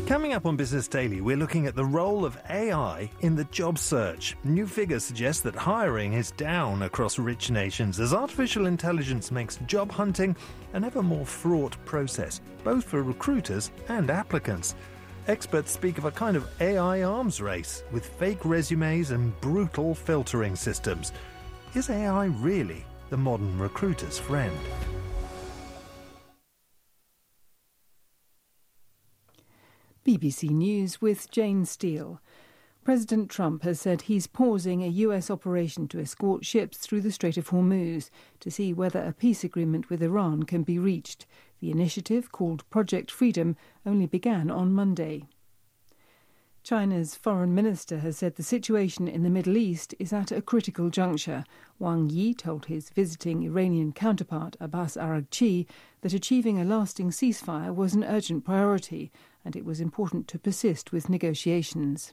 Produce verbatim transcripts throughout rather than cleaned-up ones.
Coming up on Business Daily, we're looking at the role of A I in the job search. New figures suggest that hiring is down across rich nations as artificial intelligence makes job hunting an ever more fraught process, both for recruiters and applicants. Experts speak of a kind of A I arms race with fake resumes and brutal filtering systems. Is A I really the modern recruiter's friend? B B C News with Jane Steele. President Trump has said he's pausing a U S operation to escort ships through the Strait of Hormuz to see whether a peace agreement with Iran can be reached. The initiative, called Project Freedom, only began on Monday. China's foreign minister has said the situation in the Middle East is at a critical juncture. Wang Yi told his visiting Iranian counterpart Abbas Araghchi that achieving a lasting ceasefire was an urgent priority and it was important to persist with negotiations.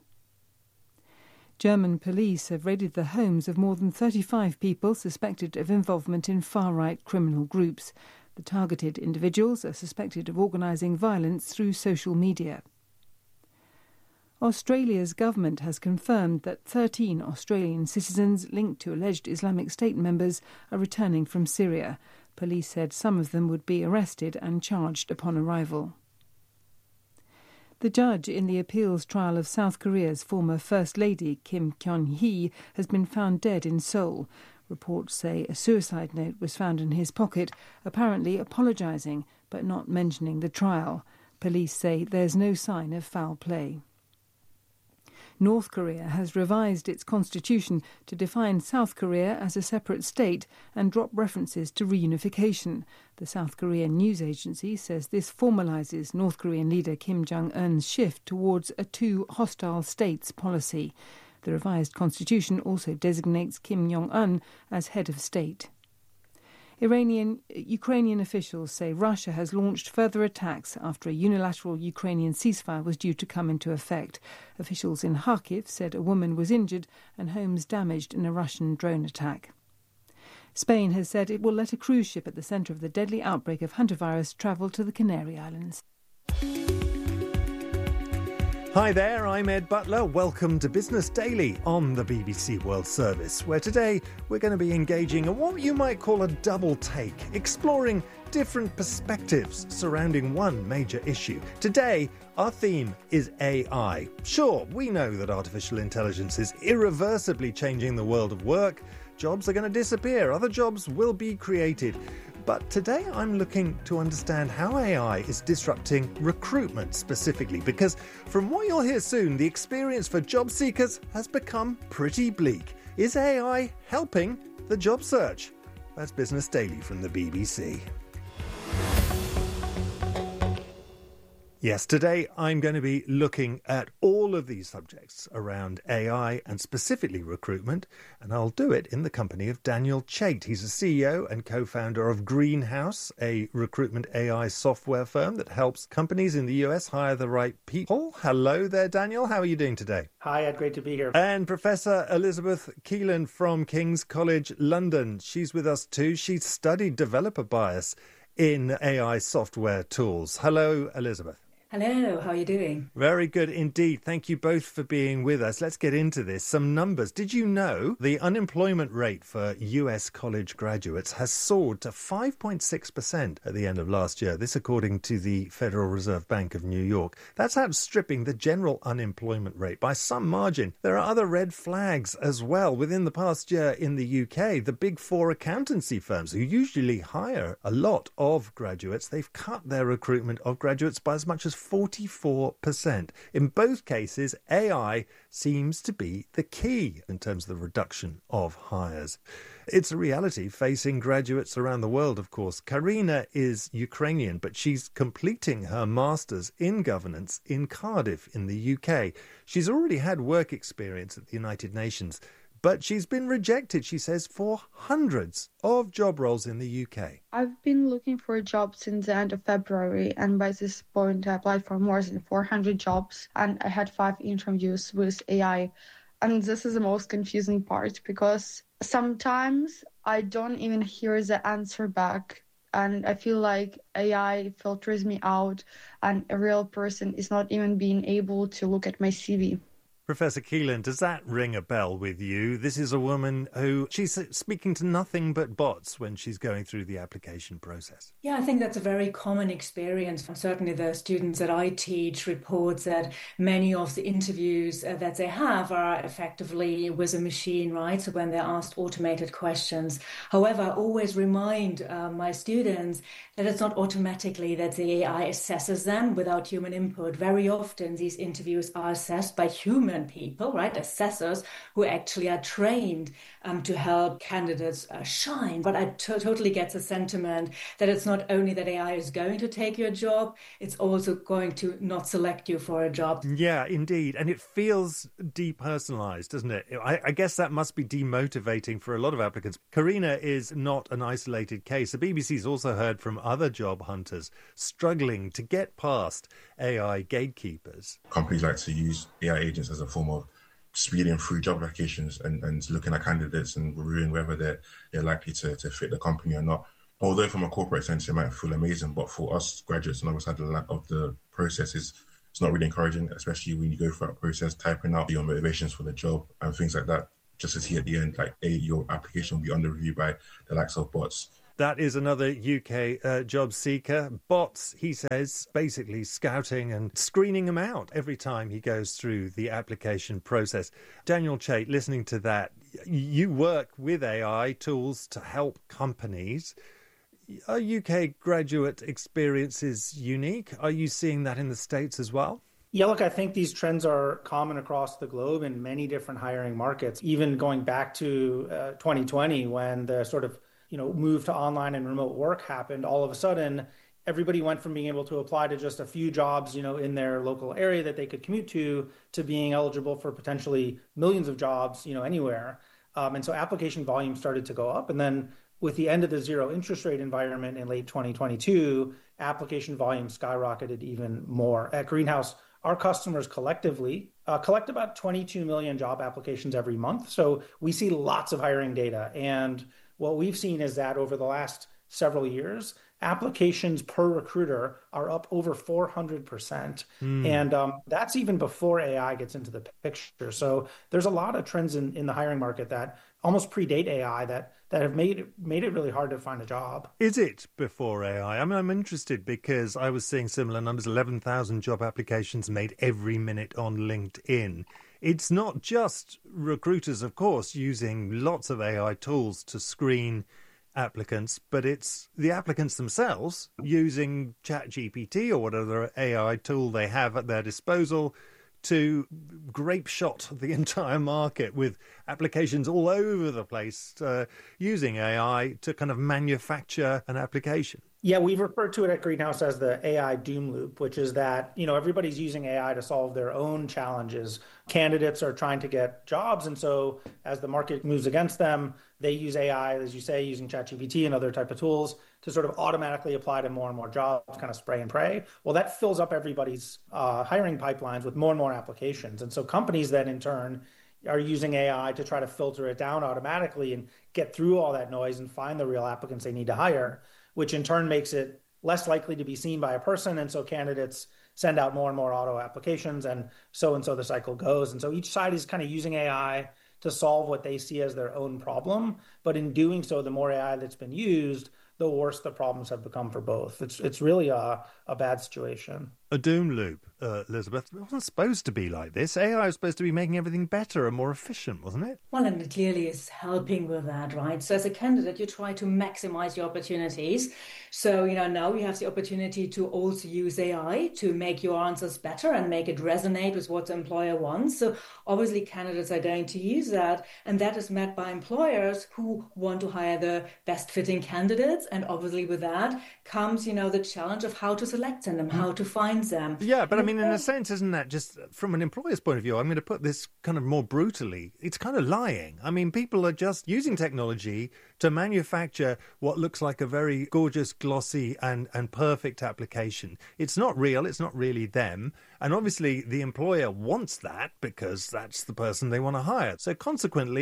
German police have raided the homes of more than thirty-five people suspected of involvement in far-right criminal groups. The targeted individuals are suspected of organising violence through social media. Australia's government has confirmed that thirteen Australian citizens linked to alleged Islamic State members are returning from Syria. Police said some of them would be arrested and charged upon arrival. The judge in the appeals trial of South Korea's former First Lady, Kim Kyung-hee, has been found dead in Seoul. Reports say a suicide note was found in his pocket, apparently apologising but not mentioning the trial. Police say there's no sign of foul play. North Korea has revised its constitution to define South Korea as a separate state and drop references to reunification. The South Korean news agency says this formalises North Korean leader Kim Jong-un's shift towards a two hostile states policy. The revised constitution also designates Kim Jong-un as head of state. Iranian, Ukrainian officials say Russia has launched further attacks after a unilateral Ukrainian ceasefire was due to come into effect. Officials in Kharkiv said a woman was injured and homes damaged in a Russian drone attack. Spain has said it will let a cruise ship at the centre of the deadly outbreak of hantavirus travel to the Canary Islands. Hi there, I'm Ed Butler. Welcome to Business Daily on the B B C World Service, where today we're going to be engaging in what you might call a double take, exploring different perspectives surrounding one major issue. Today, our theme is A I. Sure, we know that artificial intelligence is irreversibly changing the world of work. Jobs are going to disappear, other jobs will be created. But today I'm looking to understand how A I is disrupting recruitment specifically, because from what you'll hear soon, the experience for job seekers has become pretty bleak. Is A I helping the job search? That's Business Daily from the B B C. Yes, today I'm going to be looking at all of these subjects around A I and specifically recruitment, and I'll do it in the company of Daniel Chait. He's a C E O and co-founder of Greenhouse, a recruitment A I software firm that helps companies in the U S hire the right people. Hello there, Daniel. How are you doing today? Hi, Ed. Great to be here. And Professor Elizabeth Keelan from King's College London. She's with us too. She's studied developer bias in A I software tools. Hello, Elizabeth. Hello, how are you doing? Very good indeed. Thank you both for being with us. Let's get into this. Some numbers. Did you know the unemployment rate for U S college graduates has soared to five point six percent at the end of last year? This according to the Federal Reserve Bank of New York. That's outstripping the general unemployment rate by some margin. There are other red flags as well. Within the past year in the U K, the big four accountancy firms who usually hire a lot of graduates, they've cut their recruitment of graduates by as much as forty-four percent. In both cases, A I seems to be the key in terms of the reduction of hires. It's a reality facing graduates around the world, of course. Karina is Ukrainian, but she's completing her master's in governance in Cardiff in the U K. She's already had work experience at the United Nations, but she's been rejected, she says, for hundreds of job roles in the U K. I've been looking for a job since the end of February, and by this point I applied for more than four hundred jobs, and I had five interviews with A I. And this is the most confusing part, because sometimes I don't even hear the answer back And I feel like A I filters me out and a real person is not even being able to look at my C V. Professor Keelan, does that ring a bell with you? This is a woman who, she's speaking to nothing but bots when she's going through the application process. Yeah, I think that's a very common experience. Certainly the students that I teach report that many of the interviews uh, that they have are effectively with a machine, right? So when they're asked automated questions. However, I always remind uh, my students that it's not automatically that the A I assesses them without human input. Very often these interviews are assessed by human people, right, assessors who actually are trained um, to help candidates uh, shine. But I t- totally get the sentiment that it's not only that A I is going to take your job, it's also going to not select you for a job. Yeah, indeed. And it feels depersonalized, doesn't it? I, I guess that must be demotivating for a lot of applicants. Karina is not an isolated case. The B B C's also heard from other job hunters struggling to get past A I gatekeepers. Companies like to use A I agents as a form of speeding through job applications and, and looking at candidates and reviewing whether they're, they're likely to, to fit the company or not. Although from a corporate sense, it might feel amazing, but for us graduates on the other side of the, of the process, is it's not really encouraging, especially when you go through that process, typing out your motivations for the job and things like that, just to see at the end, like, a, your application will be under review by the likes of bots. That is another U K uh, job seeker. Bots, he says, basically scouting and screening him out every time he goes through the application process. Daniel Chait, listening to that, you work with A I tools to help companies. Are U K graduate experiences unique? Are you seeing that in the States as well? Yeah, look, I think these trends are common across the globe in many different hiring markets, even going back to uh, twenty twenty when the sort of you know, move to online and remote work happened. All of a sudden, everybody went from being able to apply to just a few jobs, you know, in their local area that they could commute to, to being eligible for potentially millions of jobs, you know, anywhere. Um, and so application volume started to go up. And then with the end of the zero interest rate environment in late twenty twenty-two, application volume skyrocketed even more. At Greenhouse, our customers collectively uh, collect about twenty-two million job applications every month. So we see lots of hiring data. And what we've seen is that over the last several years, applications per recruiter are up over four hundred percent. Mm. And um, that's even before A I gets into the picture. So there's a lot of trends in, in the hiring market that almost predate A I that that have made it, made it really hard to find a job. Is it before A I? I mean, I'm interested because I was seeing similar numbers, eleven thousand job applications made every minute on LinkedIn. It's not just recruiters, of course, using lots of A I tools to screen applicants, but it's the applicants themselves using ChatGPT or whatever A I tool they have at their disposal to grape shot the entire market with applications all over the place, uh, using A I to kind of manufacture an application. Yeah, we've referred to it at Greenhouse as the A I doom loop, which is that, you know, everybody's using A I to solve their own challenges. Candidates are trying to get jobs. And so as the market moves against them, they use A I, as you say, using ChatGPT and other type of tools to sort of automatically apply to more and more jobs, kind of spray and pray. Well, that fills up everybody's uh, hiring pipelines with more and more applications. And so companies then in turn are using A I to try to filter it down automatically and get through all that noise and find the real applicants they need to hire, which in turn makes it less likely to be seen by a person. And so candidates send out more and more auto applications, and so and so the cycle goes. And so each side is kind of using A I to solve what they see as their own problem. But in doing so, the more A I that's been used, the worse the problems have become for both. It's it's really a, a bad situation. A doom loop, uh, Elizabeth. It wasn't supposed to be like this. A I was supposed to be making everything better and more efficient, wasn't it? Well, and it clearly is helping with that, right? So as a candidate, you try to maximize your opportunities. So, you know, now you have the opportunity to also use A I to make your answers better and make it resonate with what the employer wants. So obviously candidates are going to use that. And that is met by employers who want to hire the best fitting candidates. And obviously with that comes, you know, the challenge of how to select them, how to find them. Yeah, but I mean, in a sense, isn't that just from an employer's point of view? I'm going to put this kind of more brutally. It's kind of lying. I mean, people are just using technology to manufacture what looks like a very gorgeous, glossy and, and perfect application. It's not real. It's not really them. And obviously the employer wants that because that's the person they want to hire. So consequently,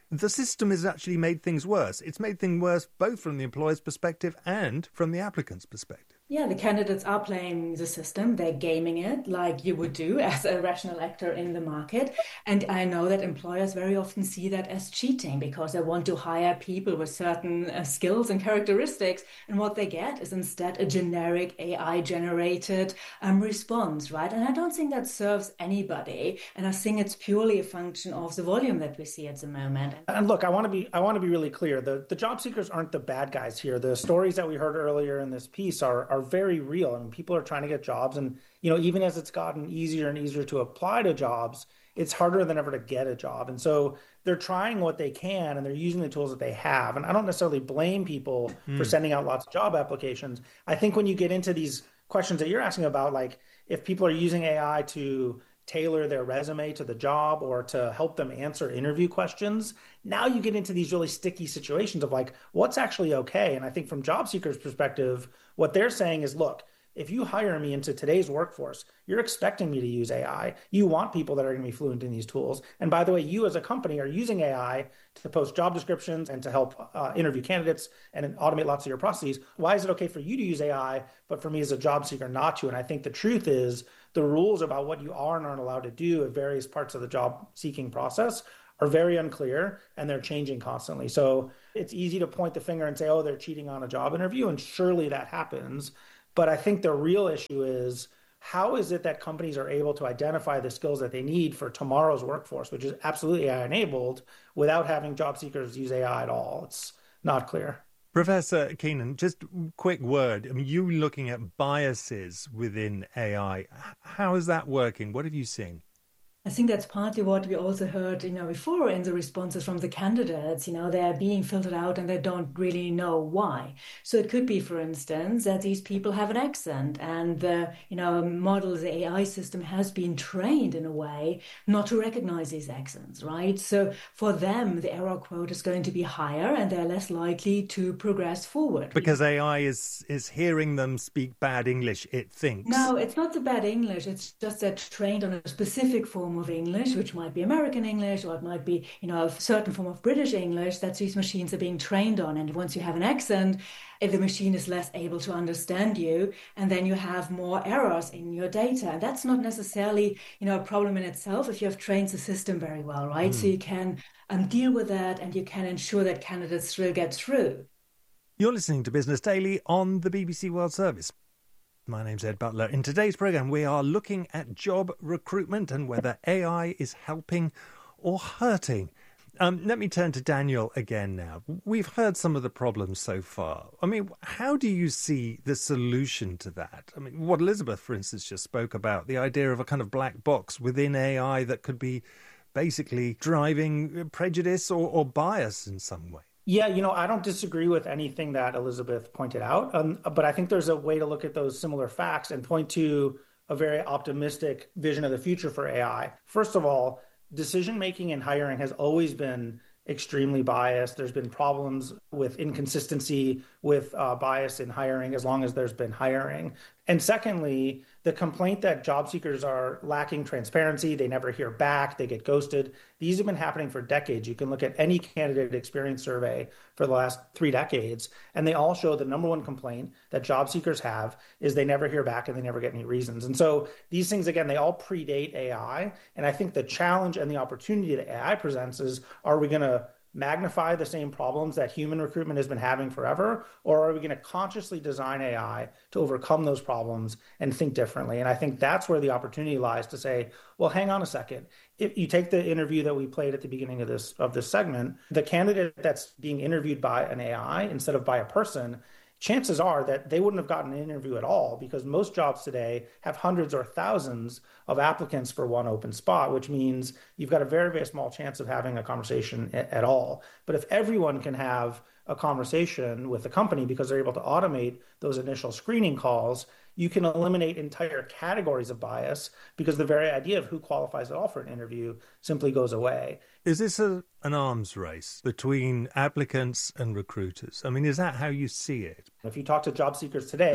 the system has actually made things worse. It's made things worse both from the employer's perspective and from the applicant's perspective. Yeah, the candidates are playing the system. They're gaming it like you would do as a rational actor in the market. And I know that employers very often see that as cheating because they want to hire people with certain uh, skills and characteristics. And what they get is instead a generic A I-generated um, response, right? And I don't think that serves anybody. And I think it's purely a function of the volume that we see at the moment. And look, I want to be I want to be really clear. The, the job seekers aren't the bad guys here. The stories that we heard earlier in this piece are, are are very real. I mean, people are trying to get jobs. And, you know, even as it's gotten easier and easier to apply to jobs, it's harder than ever to get a job. And so they're trying what they can and they're using the tools that they have. And I don't necessarily blame people mm. for sending out lots of job applications. I think when you get into these questions that you're asking about, like if people are using A I to tailor their resume to the job or to help them answer interview questions, now you get into these really sticky situations of like, what's actually okay? And I think from job seekers' perspective, what they're saying is, look, if you hire me into today's workforce, you're expecting me to use A I. You want people that are going to be fluent in these tools. And by the way, you as a company are using A I to post job descriptions and to help uh, interview candidates and automate lots of your processes. Why is it okay for you to use A I, but for me as a job seeker not to? And I think the truth is the rules about what you are and aren't allowed to do at various parts of the job seeking process are very unclear and they're changing constantly. So it's easy to point the finger and say, oh, they're cheating on a job interview. And surely that happens. But I think the real issue is, how is it that companies are able to identify the skills that they need for tomorrow's workforce, which is absolutely A I-enabled, without having job seekers use A I at all? It's not clear. Professor Keenan, just quick word. I mean, you looking at biases within A I. How is that working? What have you seen? I think that's partly what we also heard, you know, before in the responses from the candidates. You know, they're being filtered out and they don't really know why. So it could be, for instance, that these people have an accent and the, you know, model, the A I system has been trained in a way not to recognize these accents, right? So for them, the error quote is going to be higher and they're less likely to progress forward. Because A I is, is hearing them speak bad English, it thinks. No, it's not the bad English. It's just that trained on a specific form of English, which might be American English, or it might be, you know, a certain form of British English that these machines are being trained on. And once you have an accent, the machine is less able to understand you, and then you have more errors in your data. And that's not necessarily, you know, a problem in itself if you have trained the system very well, right? Mm. So you can um, deal with that and you can ensure that candidates still get through. You're listening to Business Daily on the B B C World Service. My name's Ed Butler. In today's programme, we are looking at job recruitment and whether A I is helping or hurting. Um, let me turn to Daniel again now. We've heard some of the problems so far. I mean, how do you see the solution to that? I mean, what Elizabeth, for instance, just spoke about, the idea of a kind of black box within A I that could be basically driving prejudice or, or bias in some way. Yeah, you know, I don't disagree with anything that Elizabeth pointed out, um, but I think there's a way to look at those similar facts and point to a very optimistic vision of the future for A I. First of all, decision-making in hiring has always been extremely biased. There's been problems with inconsistency, with uh, bias in hiring as long as there's been hiring. And secondly, the complaint that job seekers are lacking transparency, they never hear back, they get ghosted. These have been happening for decades. You can look at any candidate experience survey for the last three decades, and they all show the number one complaint that job seekers have is they never hear back and they never get any reasons. And so these things, again, they all predate A I. And I think the challenge and the opportunity that A I presents is, are we going to magnify the same problems that human recruitment has been having forever, or are we going to consciously design A I to overcome those problems and think differently? And I think that's where the opportunity lies to say, well, hang on a second. If you take the interview that we played at the beginning of this of this segment, the candidate that's being interviewed by an A I instead of by a person, chances are that they wouldn't have gotten an interview at all, because most jobs today have hundreds or thousands of applicants for one open spot, which means you've got a very, very small chance of having a conversation at, at all. But if everyone can have a conversation with the company because they're able to automate those initial screening calls, you can eliminate entire categories of bias, because the very idea of who qualifies at all for an interview simply goes away. Is this a, an arms race between applicants and recruiters? I mean, is that how you see it? If you talk to job seekers today,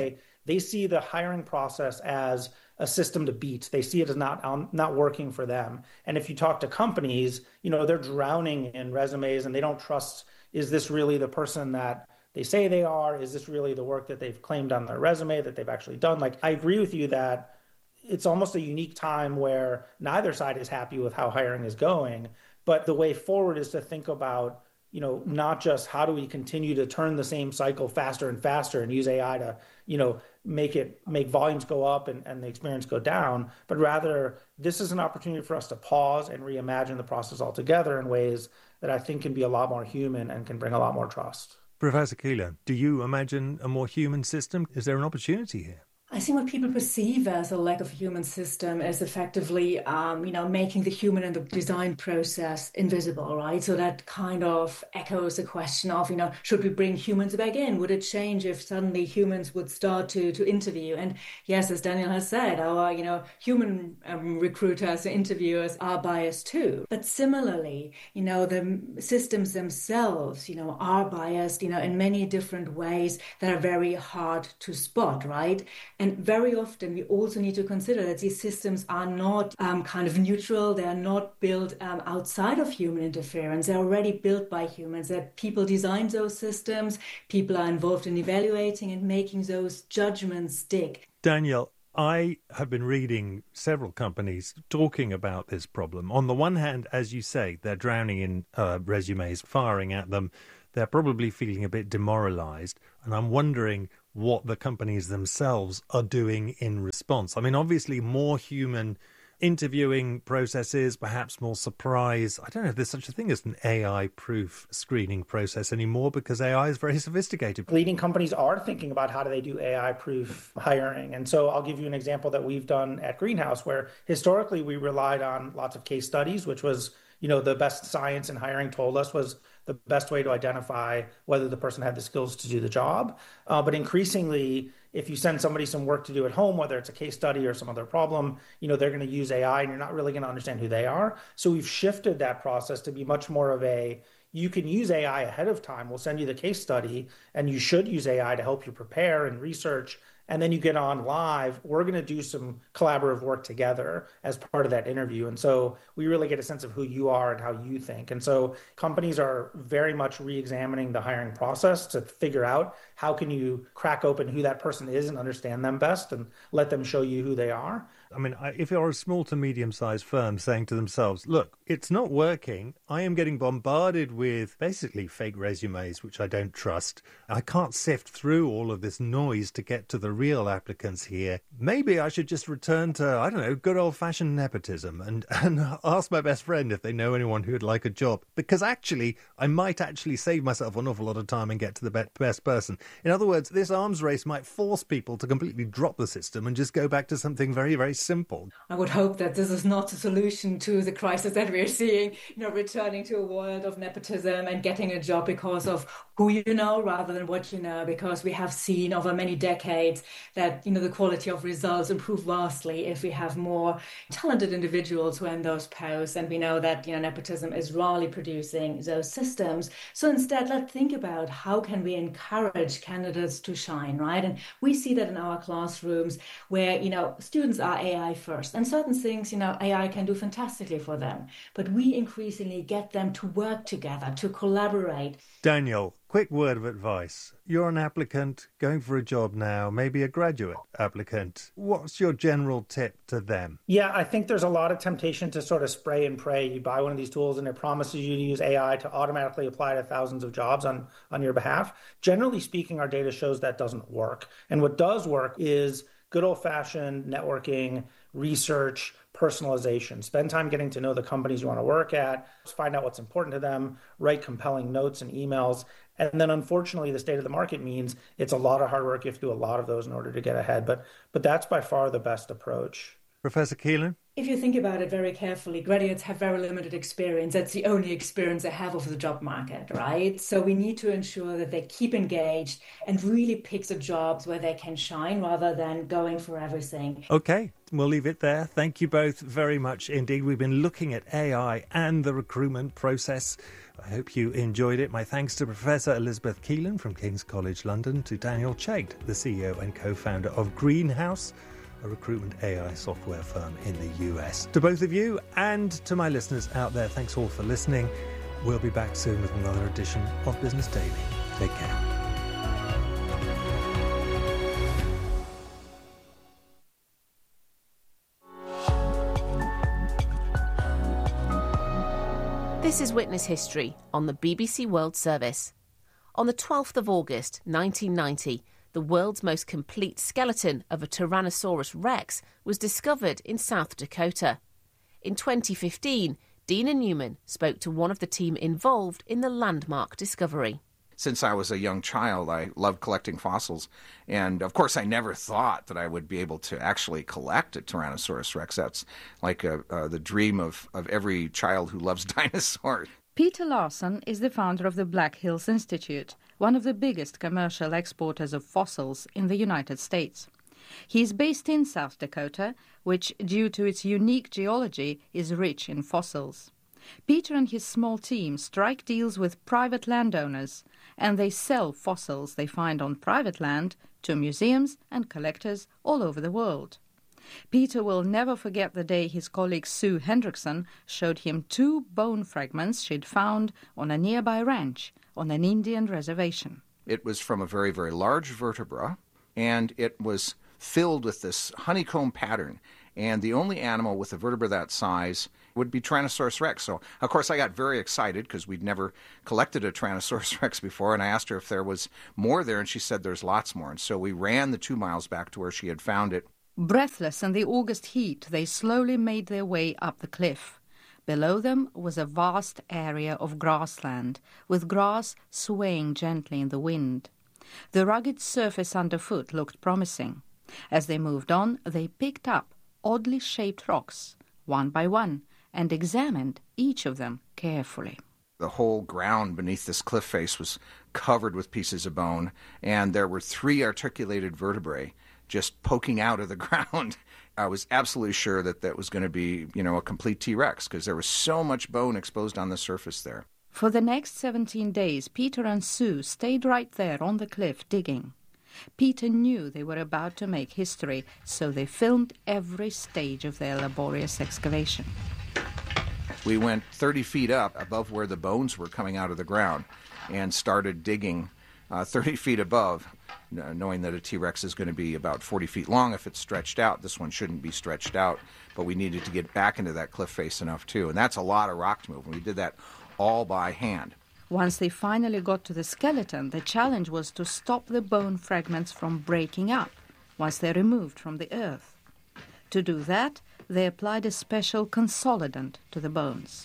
they see the hiring process as a system to beat. They see it as not um, not working for them. And if you talk to companies, you know, they're drowning in resumes and they don't trust, is this really the person that they say they are? Is this really the work that they've claimed on their resume that they've actually done? Like, I agree with you that it's almost a unique time where neither side is happy with how hiring is going. But the way forward is to think about, you know, not just how do we continue to turn the same cycle faster and faster and use A I to, you know, make it make volumes go up and, and the experience go down, but rather this is an opportunity for us to pause and reimagine the process altogether in ways that I think can be a lot more human and can bring a lot more trust. Professor Keeler, do you imagine a more human system? Is there an opportunity here? I think what people perceive as a lack of human system is effectively, um, you know, making the human and the design process invisible, right? So that kind of echoes the question of, you know, should we bring humans back in? Would it change if suddenly humans would start to to interview? And yes, as Daniel has said, our, you know, human um, recruiters, interviewers are biased too. But similarly, you know, the systems themselves, you know, are biased, you know, in many different ways that are very hard to spot, right? And very often we also need to consider that these systems are not um, kind of neutral. They are not built um, outside of human interference. They're already built by humans. That people designed those systems. People are involved in evaluating and making those judgments stick. Daniel, I have been reading several companies talking about this problem. On the one hand, as you say, they're drowning in uh, resumes, firing at them. They're probably feeling a bit demoralized. And I'm wondering what the companies themselves are doing in response. I mean, obviously more human interviewing processes, perhaps more surprise. I don't know if there's such a thing as an A I-proof screening process anymore because A I is very sophisticated. Leading companies are thinking about how do they do A I-proof hiring. And so I'll give you an example that we've done at Greenhouse, where historically we relied on lots of case studies, which was, you know, the best science in hiring told us was the best way to identify whether the person had the skills to do the job. Uh, but increasingly, if you send somebody some work to do at home, whether it's a case study or some other problem, you know, they're going to use A I and you're not really going to understand who they are. So we've shifted that process to be much more of a, you can use A I ahead of time. We'll send you the case study and you should use A I to help you prepare and research. And then you get on live, we're going to do some collaborative work together as part of that interview. And so we really get a sense of who you are and how you think. And so companies are very much re-examining the hiring process to figure out how can you crack open who that person is and understand them best and let them show you who they are. I mean, if you're a small to medium-sized firm saying to themselves, look, it's not working. I am getting bombarded with basically fake resumes, which I don't trust. I can't sift through all of this noise to get to the real applicants here. Maybe I should just return to, I don't know, good old-fashioned nepotism and, and ask my best friend if they know anyone who would like a job. Because actually, I might actually save myself an awful lot of time and get to the best person. In other words, this arms race might force people to completely drop the system and just go back to something very, very simple. I would hope that this is not a solution to the crisis that we're seeing, you know, returning to a world of nepotism and getting a job because of who you know rather than what you know, because we have seen over many decades that, you know, the quality of results improve vastly if we have more talented individuals who are in those posts, and we know that, you know, nepotism is rarely producing those systems. So instead, let's think about how can we encourage candidates to shine, right? And we see that in our classrooms where, you know, students are A I first, and certain things, you know, A I can do fantastically for them, but we increasingly get them to work together, to collaborate. Daniel, quick word of advice. You're an applicant going for a job now, maybe a graduate applicant. What's your general tip to them? Yeah, I think there's a lot of temptation to sort of spray and pray. You buy one of these tools and it promises you to use A I to automatically apply to thousands of jobs on, on your behalf. Generally speaking, our data shows that doesn't work. And what does work is good old-fashioned networking, research, personalization. Spend time getting to know the companies you want to work at, find out what's important to them, write compelling notes and emails. And then unfortunately, the state of the market means it's a lot of hard work. You have to do a lot of those in order to get ahead. But but that's by far the best approach. Professor Keelan? If you think about it very carefully, graduates have very limited experience. That's the only experience they have of the job market, right? So we need to ensure that they keep engaged and really pick the jobs where they can shine rather than going for everything. Okay, we'll leave it there. Thank you both very much indeed. We've been looking at A I and the recruitment process. I hope you enjoyed it. My thanks to Professor Elizabeth Keelan from King's College London, to Daniel Chait, the C E O and co-founder of Greenhouse, a recruitment A I software firm in the U S. To both of you and to my listeners out there, thanks all for listening. We'll be back soon with another edition of Business Daily. Take care. This is Witness History on the B B C World Service. On the twelfth of August nineteen ninety, the world's most complete skeleton of a Tyrannosaurus rex was discovered in South Dakota. In twenty fifteen, Dina Newman spoke to one of the team involved in the landmark discovery. Since I was a young child, I loved collecting fossils. And, of course, I never thought that I would be able to actually collect a Tyrannosaurus rex. That's like a, uh, the dream of, of every child who loves dinosaurs. Peter Larson is the founder of the Black Hills Institute, one of the biggest commercial exporters of fossils in the United States. He is based in South Dakota, which, due to its unique geology, is rich in fossils. Peter and his small team strike deals with private landowners, and they sell fossils they find on private land to museums and collectors all over the world. Peter will never forget the day his colleague Sue Hendrickson showed him two bone fragments she'd found on a nearby ranch on an Indian reservation. It was from a very, very large vertebra, and it was filled with this honeycomb pattern. And the only animal with a vertebra that size would be Tyrannosaurus rex. So, of course, I got very excited because we'd never collected a Tyrannosaurus rex before, and I asked her if there was more there, and she said there's lots more. And so we ran the two miles back to where she had found it. Breathless in the August heat, they slowly made their way up the cliff. Below them was a vast area of grassland, with grass swaying gently in the wind. The rugged surface underfoot looked promising. As they moved on, they picked up oddly shaped rocks, one by one, and examined each of them carefully. The whole ground beneath this cliff face was covered with pieces of bone, and there were three articulated vertebrae just poking out of the ground. I was absolutely sure that that was going to be, you know, a complete T-Rex, because there was so much bone exposed on the surface there. For the next seventeen days, Peter and Sue stayed right there on the cliff digging. Peter knew they were about to make history, so they filmed every stage of their laborious excavation. We went thirty feet up above where the bones were coming out of the ground and started digging uh, thirty feet above, knowing that a T-Rex is going to be about forty feet long if it's stretched out. This one shouldn't be stretched out, but we needed to get back into that cliff face enough too. And that's a lot of rock to move, and we did that all by hand. Once they finally got to the skeleton, the challenge was to stop the bone fragments from breaking up once they're removed from the earth. To do that, they applied a special consolidant to the bones.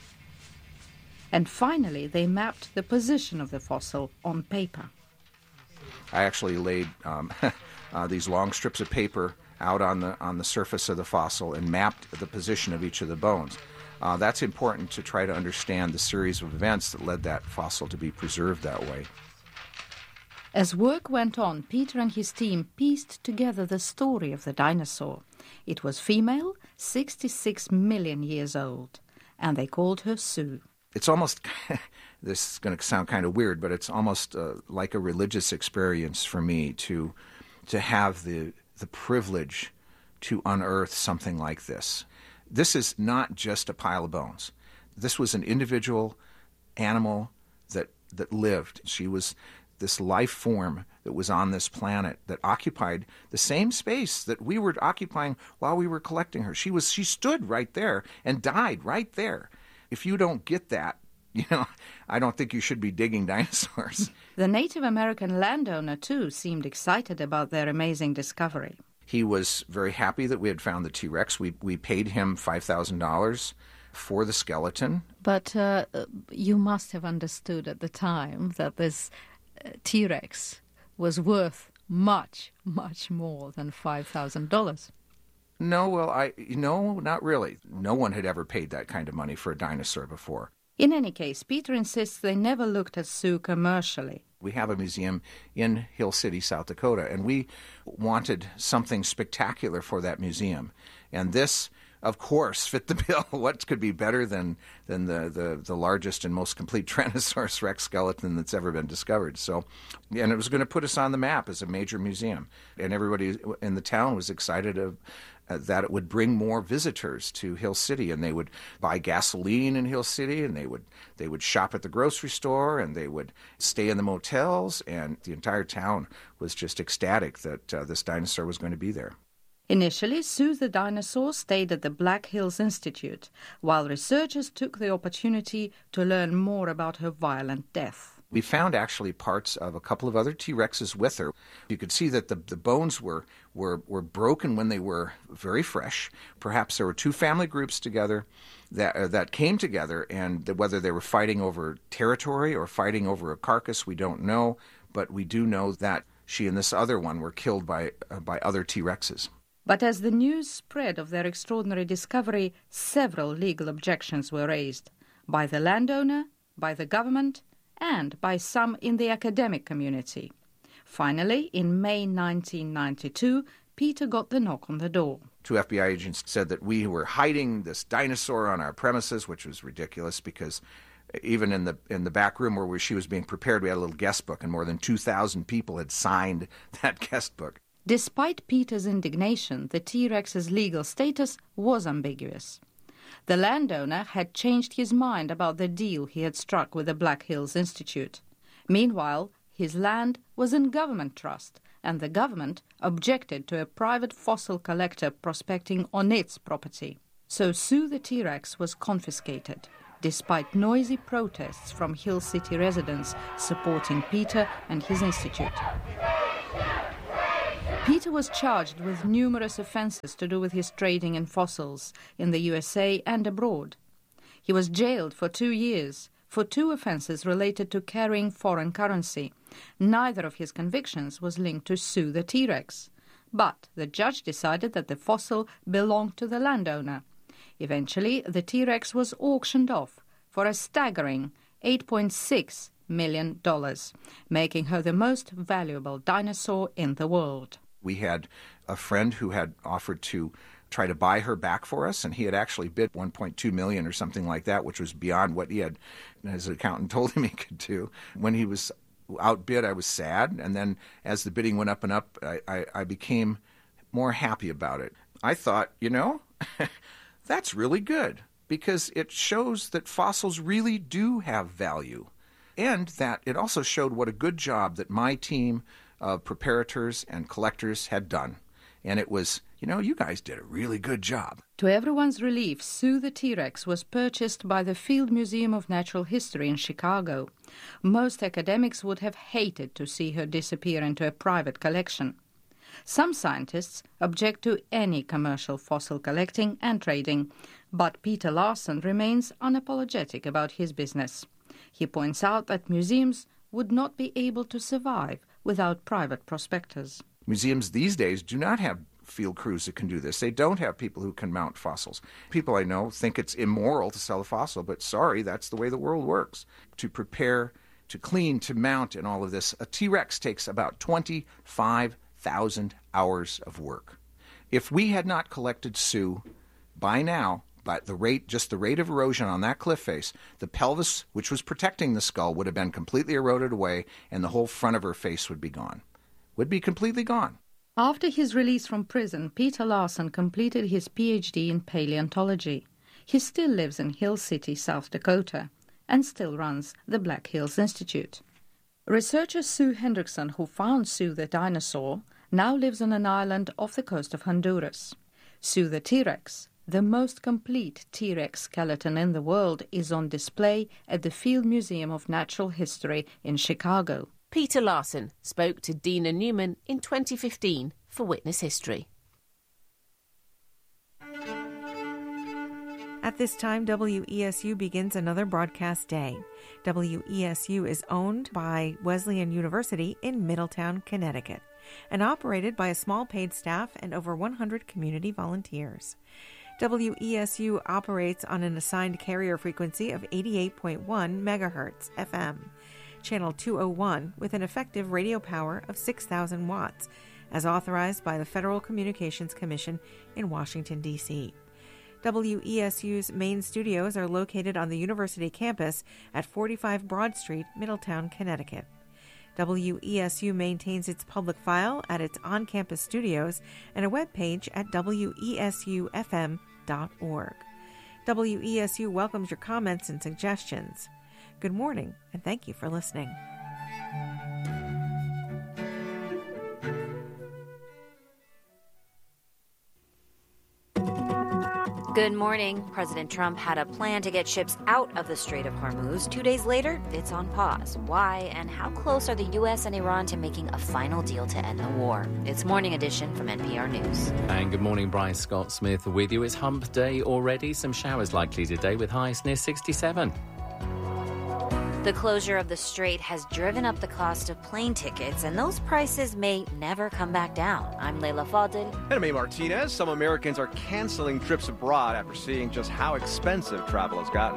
And finally, they mapped the position of the fossil on paper. I actually laid um, uh, these long strips of paper out on the on the surface of the fossil and mapped the position of each of the bones. Uh, that's important to try to understand the series of events that led that fossil to be preserved that way. As work went on, Peter and his team pieced together the story of the dinosaur. It was female, sixty-six million years old, and they called her Sue. It's almost, this is going to sound kind of weird, but it's almost uh, like a religious experience for me to to have the the privilege to unearth something like this. This is not just a pile of bones. This was an individual animal that that lived. She was this life form that was on this planet that occupied the same space that we were occupying while we were collecting her. She was she stood right there and died right there. If you don't get that, you know, I don't think you should be digging dinosaurs. The Native American landowner, too, seemed excited about their amazing discovery. He was very happy that we had found the T-Rex. We we paid him five thousand dollars for the skeleton. But uh, you must have understood at the time that this uh, T-Rex was worth much, much more than five thousand dollars. No, well, I no, not really. No one had ever paid that kind of money for a dinosaur before. In any case, Peter insists they never looked at Sue commercially. We have a museum in Hill City, South Dakota, and we wanted something spectacular for that museum. And this, of course, fit the bill. What could be better than than the, the, the largest and most complete Tyrannosaurus Rex skeleton that's ever been discovered? So, and it was going to put us on the map as a major museum. And everybody in the town was excited of, uh, that it would bring more visitors to Hill City, and they would buy gasoline in Hill City, and they would they would shop at the grocery store, and they would stay in the motels, and the entire town was just ecstatic that uh, this dinosaur was going to be there. Initially, Sue the dinosaur stayed at the Black Hills Institute, while researchers took the opportunity to learn more about her violent death. We found actually parts of a couple of other T-Rexes with her. You could see that the, the bones were, were, were broken when they were very fresh. Perhaps there were two family groups together that, uh, that came together, and the, whether they were fighting over territory or fighting over a carcass, we don't know. But we do know that she and this other one were killed by, uh, by other T-Rexes. But as the news spread of their extraordinary discovery, several legal objections were raised by the landowner, by the government, and by some in the academic community. Finally, in May nineteen ninety-two, Peter got the knock on the door. Two F B I agents said that we were hiding this dinosaur on our premises, which was ridiculous because even in the in the back room where she was being prepared, we had a little guest book, and more than two thousand people had signed that guest book. Despite Peter's indignation, the T-Rex's legal status was ambiguous. The landowner had changed his mind about the deal he had struck with the Black Hills Institute. Meanwhile, his land was in government trust, and the government objected to a private fossil collector prospecting on its property. So Sue the T-Rex was confiscated, despite noisy protests from Hill City residents supporting Peter and his institute. Peter was charged with numerous offences to do with his trading in fossils in the U S A and abroad. He was jailed for two years for two offences related to carrying foreign currency. Neither of his convictions was linked to Sue the T-Rex. But the judge decided that the fossil belonged to the landowner. Eventually, the T-Rex was auctioned off for a staggering eight point six million dollars, making her the most valuable dinosaur in the world. We had a friend who had offered to try to buy her back for us, and he had actually bid one point two million dollars or something like that, which was beyond what he had, his accountant told him he could do. When he was outbid, I was sad, and then as the bidding went up and up, I, I, I became more happy about it. I thought, you know, that's really good, because it shows that fossils really do have value, and that it also showed what a good job that my team of preparators and collectors had done. And it was, you know, you guys did a really good job. To everyone's relief, Sue the T-Rex was purchased by the Field Museum of Natural History in Chicago. Most academics would have hated to see her disappear into a private collection. Some scientists object to any commercial fossil collecting and trading, but Peter Larson remains unapologetic about his business. He points out that museums would not be able to survive without private prospectors. Museums these days do not have field crews that can do this. They don't have people who can mount fossils. People I know think it's immoral to sell a fossil, but sorry, that's the way the world works. To prepare, to clean, to mount, and all of this, a T-Rex takes about twenty-five thousand hours of work. If we had not collected Sue by now, but the rate, just the rate of erosion on that cliff face, the pelvis, which was protecting the skull, would have been completely eroded away, and the whole front of her face would be gone. Would be completely gone. After his release from prison, Peter Larson completed his P H D in paleontology. He still lives in Hill City, South Dakota, and still runs the Black Hills Institute. Researcher Sue Hendrickson, who found Sue the dinosaur, now lives on an island off the coast of Honduras. Sue the T-Rex, the most complete T-Rex skeleton in the world, is on display at the Field Museum of Natural History in Chicago. Peter Larson spoke to Dina Newman in twenty fifteen for Witness History. At this time, W E S U begins another broadcast day. W E S U is owned by Wesleyan University in Middletown, Connecticut. and operated by a small paid staff and over one hundred community volunteers. W E S U operates on an assigned carrier frequency of eighty-eight point one megahertz F M, channel two oh one, with an effective radio power of six thousand watts, as authorized by the Federal Communications Commission in Washington, D C W E S U's main studios are located on the university campus at forty-five Broad Street, Middletown, Connecticut. W E S U maintains its public file at its on-campus studios and a webpage at W E S U F M dot org. W E S U welcomes your comments and suggestions. Good morning, and thank you for listening. Good morning. President Trump had a plan to get ships out of the Strait of Hormuz. Two days later, it's on pause. Why and how close are the U S and Iran to making a final deal to end the war? It's Morning Edition from N P R News. And good morning, Bryce Scott Smith with you. It's hump day already. Some showers likely today with highs near sixty-seven. The closure of the strait has driven up the cost of plane tickets, and those prices may never come back down. I'm Leila Fadel. And I'm A. Martinez. Some Americans are canceling trips abroad after seeing just how expensive travel has gotten.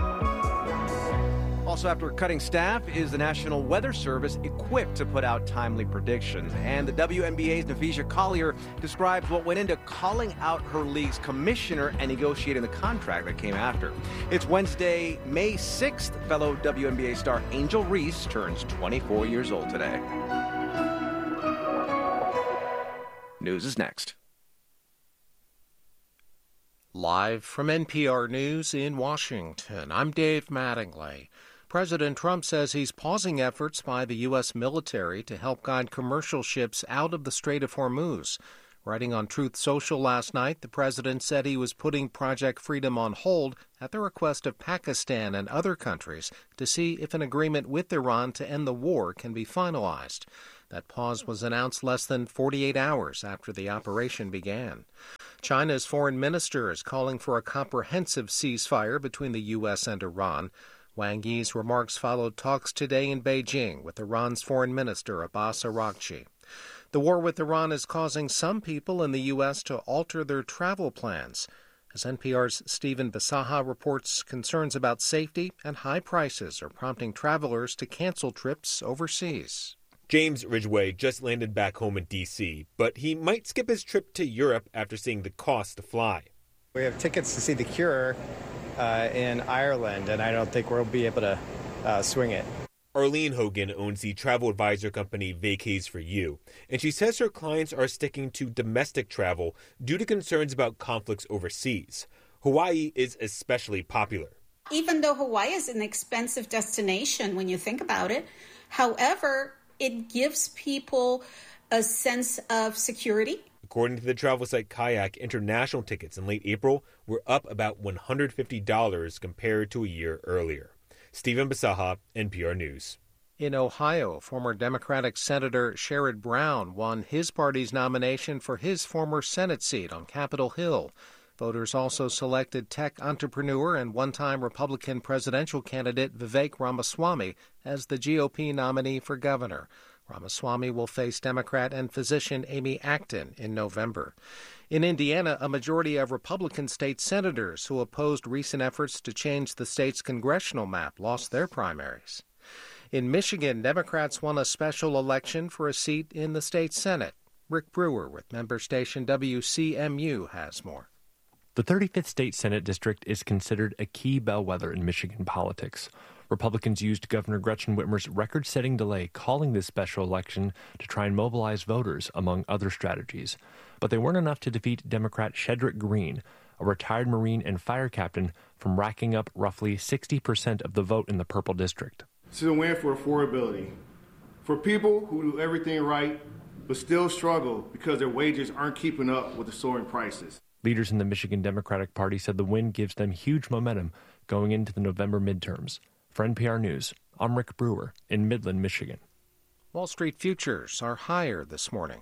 Also, after cutting staff, is the National Weather Service equipped to put out timely predictions? And the W N B A's Navisha Collier describes what went into calling out her league's commissioner and negotiating the contract that came after. It's Wednesday, May sixth. Fellow W N B A star Angel Reese turns twenty-four years old today. News is next. Live from N P R News in Washington, I'm Dave Mattingly. President Trump says he's pausing efforts by the U S military to help guide commercial ships out of the Strait of Hormuz. Writing on Truth Social last night, the president said he was putting Project Freedom on hold at the request of Pakistan and other countries to see if an agreement with Iran to end the war can be finalized. That pause was announced less than forty-eight hours after the operation began. China's foreign minister is calling for a comprehensive ceasefire between the U S and Iran. Wang Yi's remarks followed talks today in Beijing with Iran's foreign minister Abbas Araghchi. The war with Iran is causing some people in the U S to alter their travel plans. As N P R's Stephen Bisaha reports, concerns about safety and high prices are prompting travelers to cancel trips overseas. James Ridgway just landed back home in D C, but he might skip his trip to Europe after seeing the cost to fly. We have tickets to see The Cure uh, in Ireland, and I don't think we'll be able to uh, swing it. Arlene Hogan owns the travel advisor company Vacays for You, and she says her clients are sticking to domestic travel due to concerns about conflicts overseas. Hawaii is especially popular. Even though Hawaii is an expensive destination when you think about it, however, it gives people a sense of security. According to the travel site Kayak, international tickets in late April were up about one hundred fifty dollars compared to a year earlier. Stephen Bisaha, N P R News. In Ohio, former Democratic Senator Sherrod Brown won his party's nomination for his former Senate seat on Capitol Hill. Voters also selected tech entrepreneur and one-time Republican presidential candidate Vivek Ramaswamy as the G O P nominee for governor. Ramaswamy will face Democrat and physician Amy Acton in November. In Indiana, a majority of Republican state senators who opposed recent efforts to change the state's congressional map lost their primaries. In Michigan, Democrats won a special election for a seat in the state Senate. Rick Brewer with member station W C M U has more. The thirty-fifth State Senate District is considered a key bellwether in Michigan politics. Republicans used Governor Gretchen Whitmer's record-setting delay calling this special election to try and mobilize voters, among other strategies. But they weren't enough to defeat Democrat Shedrick Green, a retired Marine and fire captain, from racking up roughly sixty percent of the vote in the Purple District. This is a win for affordability. For people who do everything right, but still struggle because their wages aren't keeping up with the soaring prices. Leaders in the Michigan Democratic Party said the win gives them huge momentum going into the November midterms. For N P R News, I'm Rick Brewer in Midland, Michigan. Wall Street futures are higher this morning.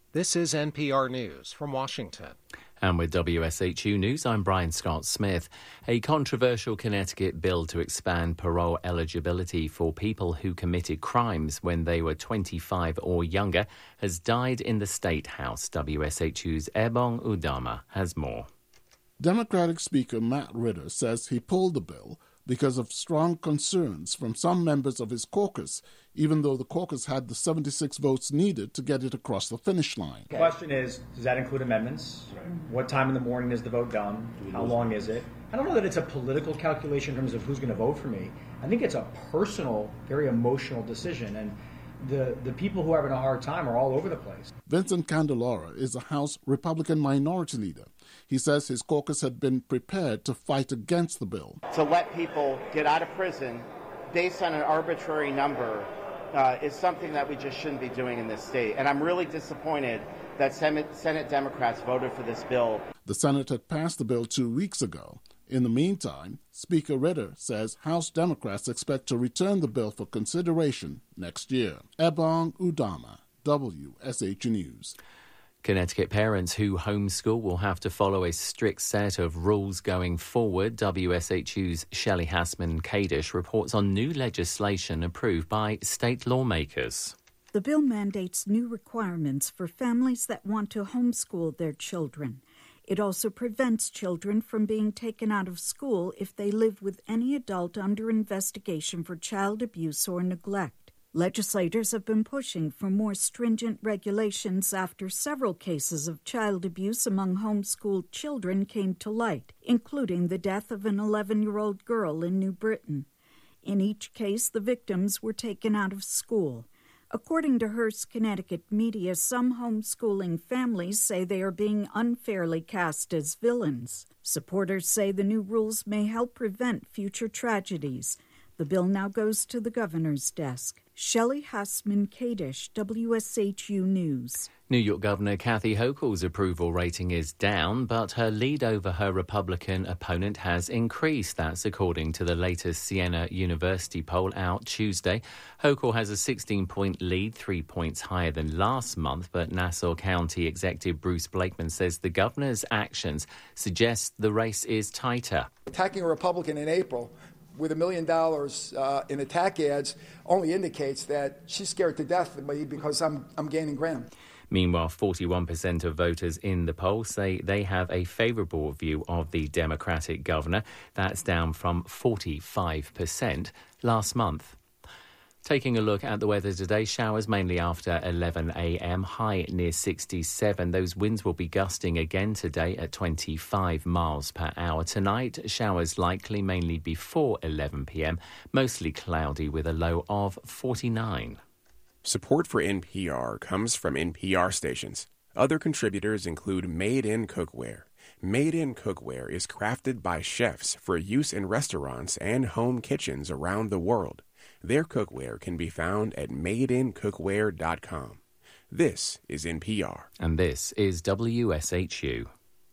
This is N P R News from Washington. And with W S H U News, I'm Brian Scott Smith. A controversial Connecticut bill to expand parole eligibility for people who committed crimes when they were twenty-five or younger has died in the State House. W S H U's Ebong Udama has more. Democratic Speaker Matt Ritter says he pulled the bill because of strong concerns from some members of his caucus, even though the caucus had the seventy-six votes needed to get it across the finish line. The question is, does that include amendments? Right. What time in the morning is the vote done? How long is it? I don't know that it's a political calculation in terms of who's going to vote for me. I think it's a personal, very emotional decision, and the, the people who are having a hard time are all over the place. Vincent Candelora is a House Republican minority leader. He says his caucus had been prepared to fight against the bill. To let people get out of prison based on an arbitrary number uh, is something that we just shouldn't be doing in this state. And I'm really disappointed that Senate, Senate Democrats voted for this bill. The Senate had passed the bill two weeks ago. In the meantime, Speaker Ritter says House Democrats expect to return the bill for consideration next year. Ebong Udama, W S H News. Connecticut parents who homeschool will have to follow a strict set of rules going forward. W S H U's Shelley Hassman-Kadish reports on new legislation approved by state lawmakers. The bill mandates new requirements for families that want to homeschool their children. It also prevents children from being taken out of school if they live with any adult under investigation for child abuse or neglect. Legislators have been pushing for more stringent regulations after several cases of child abuse among homeschooled children came to light, including the death of an eleven-year-old girl in New Britain. In each case, the victims were taken out of school. According to Hearst, Connecticut media, some homeschooling families say they are being unfairly cast as villains. Supporters say the new rules may help prevent future tragedies. The bill now goes to the governor's desk. Shelley Hassman-Kadish, W S H U News. New York Governor Kathy Hochul's approval rating is down, but her lead over her Republican opponent has increased. That's according to the latest Siena University poll out Tuesday. Hochul has a sixteen-point lead, three points higher than last month, but Nassau County Executive Bruce Blakeman says the governor's actions suggest the race is tighter. Attacking a Republican in April with a million dollars uh, in attack ads only indicates that she's scared to death of me because I'm I'm gaining ground. Meanwhile, forty-one percent of voters in the poll say they have a favourable view of the Democratic governor. That's down from forty-five percent last month. Taking a look at the weather today, showers mainly after eleven a.m, high near sixty-seven. Those winds will be gusting again today at twenty-five miles per hour. Tonight, showers likely mainly before eleven p.m, mostly cloudy with a low of forty-nine. Support for N P R comes from N P R stations. Other contributors include Made in Cookware. Made in Cookware is crafted by chefs for use in restaurants and home kitchens around the world. Their cookware can be found at made in cookware dot com. This is N P R. And this is W S H U.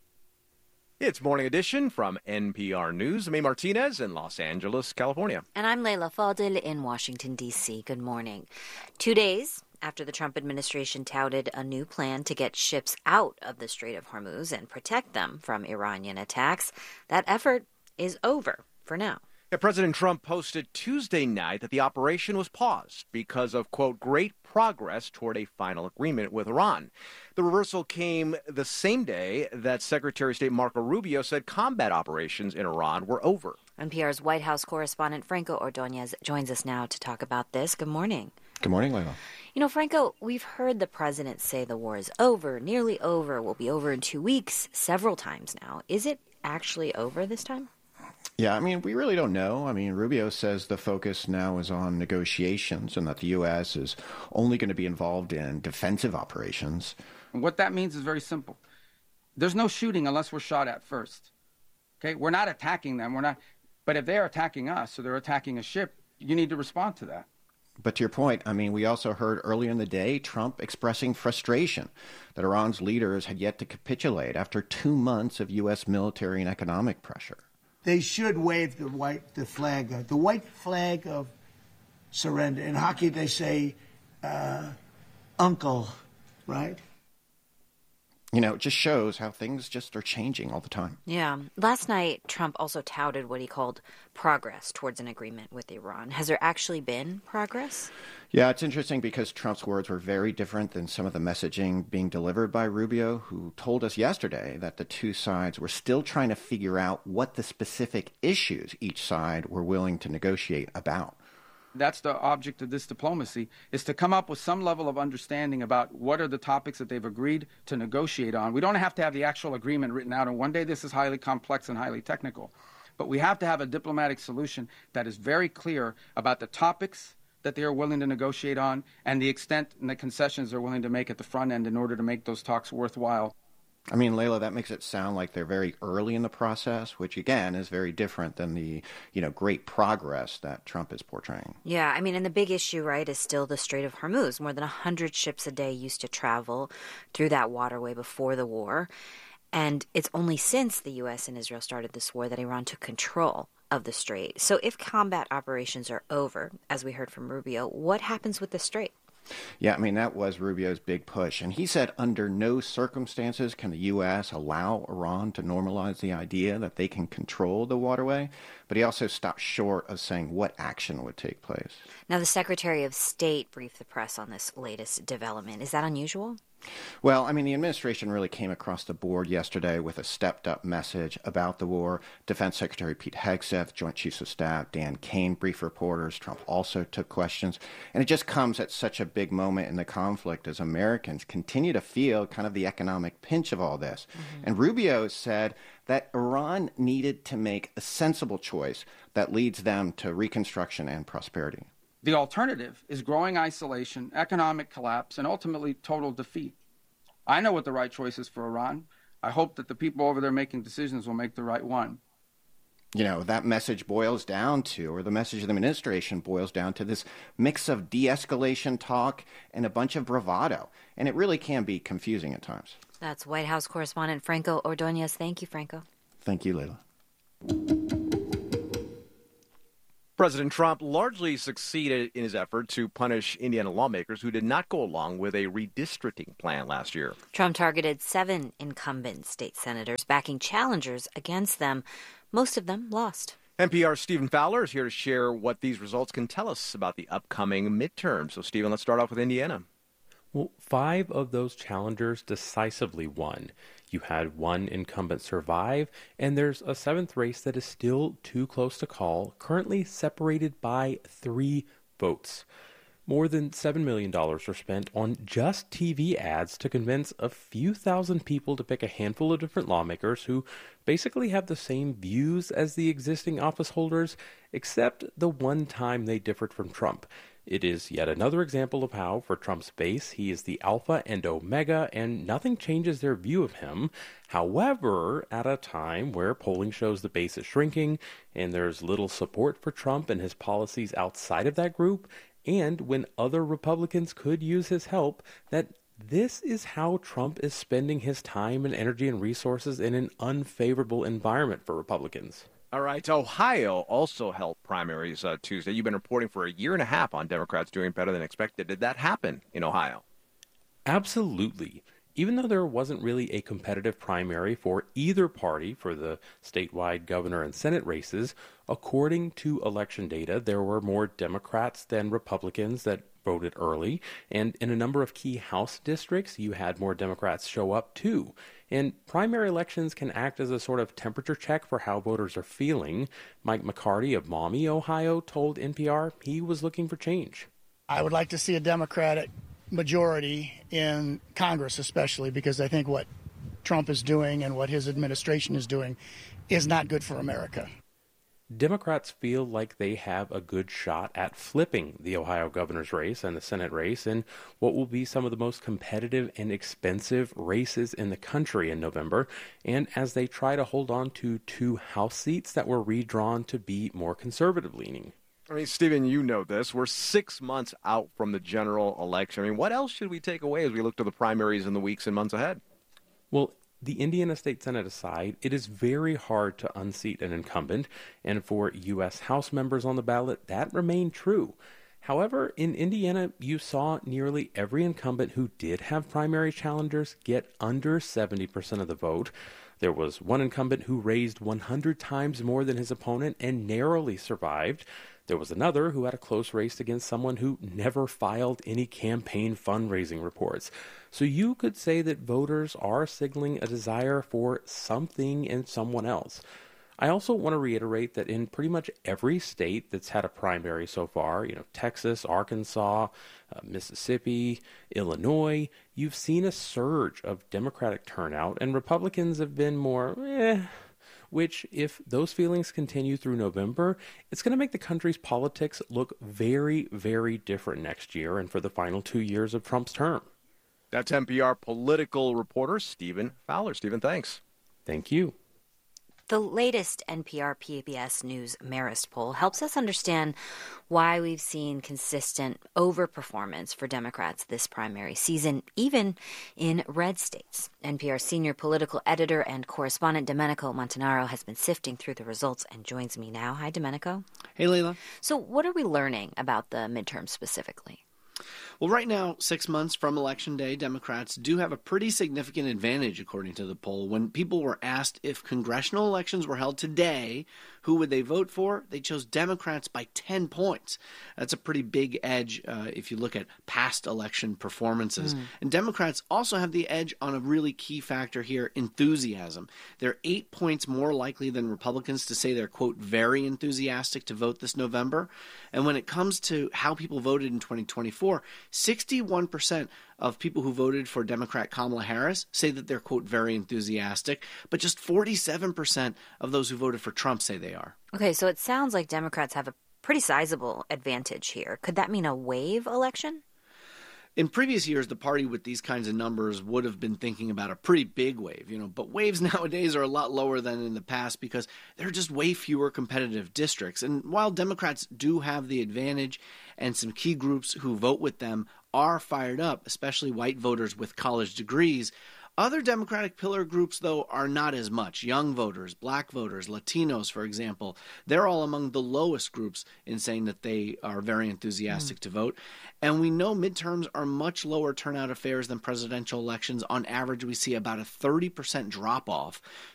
It's Morning Edition from N P R News. I'm A. Martinez in Los Angeles, California. And I'm Leila Fadel in Washington, D C. Good morning. Two days after the Trump administration touted a new plan to get ships out of the Strait of Hormuz and protect them from Iranian attacks, that effort is over for now. Yeah, President Trump posted Tuesday night that the operation was paused because of, quote, great progress toward a final agreement with Iran. The reversal came the same day that Secretary of State Marco Rubio said combat operations in Iran were over. N P R's White House correspondent Franco Ordonez joins us now to talk about this. Good morning. Good morning, Leila. You know, Franco, we've heard the president say the war is over, nearly over, will be over in two weeks, several times now. Is it actually over this time? Yeah, I mean, we really don't know. I mean, Rubio says the focus now is on negotiations and that the U S is only going to be involved in defensive operations. What that means is very simple. There's no shooting unless we're shot at first. Okay, we're not attacking them. We're not. But if they're attacking us or they're attacking a ship, you need to respond to that. But to your point, I mean, we also heard earlier in the day Trump expressing frustration that Iran's leaders had yet to capitulate after two months of U S military and economic pressure. They should wave the white the flag, uh, the white flag of surrender. In hockey, they say, uh, "Uncle," right? You know, it just shows how things just are changing all the time. Yeah. Last night, Trump also touted what he called progress towards an agreement with Iran. Has there actually been progress? Yeah, it's interesting because Trump's words were very different than some of the messaging being delivered by Rubio, who told us yesterday that the two sides were still trying to figure out what the specific issues each side were willing to negotiate about. That's the object of this diplomacy, is to come up with some level of understanding about what are the topics that they've agreed to negotiate on. We don't have to have the actual agreement written out, and one day this is highly complex and highly technical. But we have to have a diplomatic solution that is very clear about the topics that they are willing to negotiate on and the extent and the concessions they're willing to make at the front end in order to make those talks worthwhile. I mean, Layla, that makes it sound like they're very early in the process, which, again, is very different than the, you know, great progress that Trump is portraying. Yeah, I mean, and the big issue, right, is still the Strait of Hormuz. More than one hundred ships a day used to travel through that waterway before the war. And it's only since the U S and Israel started this war that Iran took control of the strait. So if combat operations are over, as we heard from Rubio, what happens with the strait? Yeah, I mean, that was Rubio's big push. And he said under no circumstances can the U S allow Iran to normalize the idea that they can control the waterway. But he also stopped short of saying what action would take place. Now, the Secretary of State briefed the press on this latest development. Is that unusual? Well, I mean, the administration really came across the board yesterday with a stepped-up message about the war. Defense Secretary Pete Hegseth, Joint Chiefs of Staff Dan Kane briefed reporters. Trump also took questions. And it just comes at such a big moment in the conflict as Americans continue to feel kind of the economic pinch of all this. Mm-hmm. And Rubio said that Iran needed to make a sensible choice that leads them to reconstruction and prosperity. The alternative is growing isolation, economic collapse, and ultimately total defeat. I know what the right choice is for Iran. I hope that the people over there making decisions will make the right one. You know, that message boils down to, or the message of the administration boils down to this mix of de-escalation talk and a bunch of bravado. And it really can be confusing at times. That's White House correspondent Franco Ordonez. Thank you, Franco. Thank you, Layla. President Trump largely succeeded in his effort to punish Indiana lawmakers who did not go along with a redistricting plan last year. Trump targeted seven incumbent state senators, backing challengers against them. Most of them lost. N P R's Stephen Fowler is here to share what these results can tell us about the upcoming midterm. So, Stephen, let's start off with Indiana. Well, five of those challengers decisively won. You had one incumbent survive, and there's a seventh race that is still too close to call, currently separated by three votes. More than seven million dollars were spent on just T V ads to convince a few thousand people to pick a handful of different lawmakers who basically have the same views as the existing office holders, except the one time they differed from Trump. It is yet another example of how, for Trump's base, he is the alpha and omega, and nothing changes their view of him. However, at a time where polling shows the base is shrinking, and there's little support for Trump and his policies outside of that group, and when other Republicans could use his help, that this is how Trump is spending his time and energy and resources in an unfavorable environment for Republicans. All right. Ohio also held primaries uh, Tuesday. You've been reporting for a year and a half on Democrats doing better than expected. Did that happen in Ohio? Absolutely. Even though there wasn't really a competitive primary for either party for the statewide governor and Senate races, according to election data, there were more Democrats than Republicans that voted early. And in a number of key House districts, you had more Democrats show up too. And primary elections can act as a sort of temperature check for how voters are feeling. Mike McCarty of Maumee, Ohio, told N P R he was looking for change. I would like to see a Democratic majority in Congress, especially because I think what Trump is doing and what his administration is doing is not good for America. Democrats feel like they have a good shot at flipping the Ohio governor's race and the Senate race in what will be some of the most competitive and expensive races in the country in November, and as they try to hold on to two House seats that were redrawn to be more conservative-leaning. I mean, Stephen, you know this. We're six months out from the general election. I mean, what else should we take away as we look to the primaries in the weeks and months ahead? Well, the Indiana State Senate aside, it is very hard to unseat an incumbent, and for U S House members on the ballot, that remained true. However, in Indiana, you saw nearly every incumbent who did have primary challengers get under seventy percent of the vote. There was one incumbent who raised one hundred times more than his opponent and narrowly survived. There was another who had a close race against someone who never filed any campaign fundraising reports. So you could say that voters are signaling a desire for something in someone else. I also want to reiterate that in pretty much every state that's had a primary so far, you know, Texas, Arkansas, uh, Mississippi, Illinois, you've seen a surge of Democratic turnout, and Republicans have been more, eh, which, if those feelings continue through November, it's going to make the country's politics look very, very different next year and for the final two years of Trump's term. That's N P R political reporter Stephen Fowler. Stephen, thanks. Thank you. The latest N P R P B S News Marist poll helps us understand why we've seen consistent overperformance for Democrats this primary season, even in red states. N P R senior political editor and correspondent Domenico Montanaro has been sifting through the results and joins me now. Hi, Domenico. Hey, Leila. So what are we learning about the midterm specifically? Well, right now, six months from Election Day, Democrats do have a pretty significant advantage, according to the poll. When people were asked if congressional elections were held today, who would they vote for? They chose Democrats by ten points. That's a pretty big edge uh, if you look at past election performances. Mm. And Democrats also have the edge on a really key factor here, enthusiasm. They're eight points more likely than Republicans to say they're, quote, very enthusiastic to vote this November. And when it comes to how people voted in twenty twenty-four, sixty-one percent of people who voted for Democrat Kamala Harris say that they're, quote, very enthusiastic, but just forty-seven percent of those who voted for Trump say they are. Okay, so it sounds like Democrats have a pretty sizable advantage here. Could that mean a wave election? In previous years, the party with these kinds of numbers would have been thinking about a pretty big wave, you know, but waves nowadays are a lot lower than in the past because there are just way fewer competitive districts. And while Democrats do have the advantage and some key groups who vote with them are fired up, especially white voters with college degrees, other Democratic pillar groups, though, are not as much. Young voters, black voters, Latinos, for example, they're all among the lowest groups in saying that they are very enthusiastic mm. to vote. And we know midterms are much lower turnout affairs than presidential elections. On average, we see about a thirty percent drop-off.